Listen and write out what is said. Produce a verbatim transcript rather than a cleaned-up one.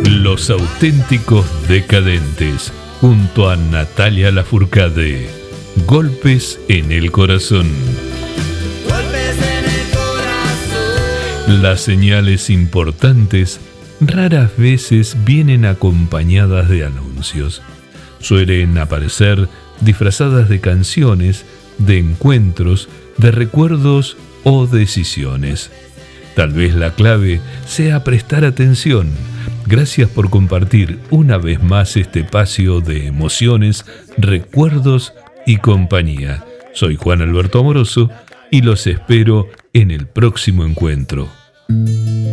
Los Auténticos Decadentes, junto a Natalia Lafourcade. Golpes en el corazón. Golpes en el corazón. Las señales importantes raras veces vienen acompañadas de anuncios. Suelen aparecer disfrazadas de canciones, de encuentros, de recuerdos o decisiones. Tal vez la clave sea prestar atención. Gracias por compartir una vez más este espacio de emociones, recuerdos y compañía. Soy Juan Alberto Amoroso y los espero en el próximo encuentro.